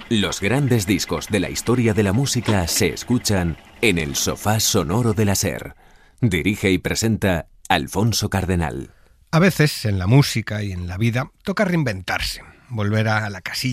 Los grandes discos de la historia de la música se escuchan en el sofá sonoro de la SER. Dirige y presenta Alfonso Cardenal. A veces, en la música y en la vida, toca reinventarse, volver a la casilla